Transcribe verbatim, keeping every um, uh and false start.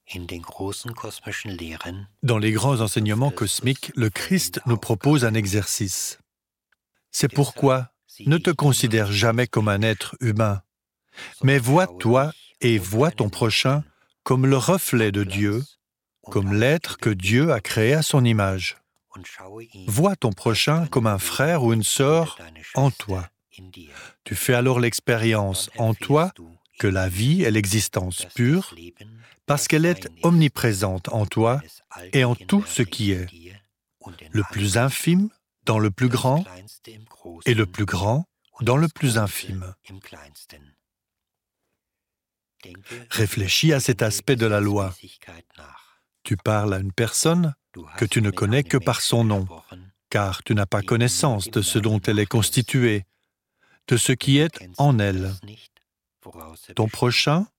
Dans les grands enseignements cosmiques, le Christ nous propose un exercice. C'est pourquoi ne te considère jamais comme un être humain, mais vois-toi et vois ton prochain comme le reflet de Dieu, comme l'être que Dieu a créé à son image. Vois ton prochain comme un frère ou une sœur en toi. Tu fais alors l'expérience en toi que la vie est l'existence pure, parce qu'elle est omniprésente en toi et en tout ce qui est, le plus infime dans le plus grand et le plus grand dans le plus infime. Réfléchis à cet aspect de la loi. Tu parles à une personne que tu ne connais que par son nom, car tu n'as pas connaissance de ce dont elle est constituée, de ce qui est en elle. Ton prochain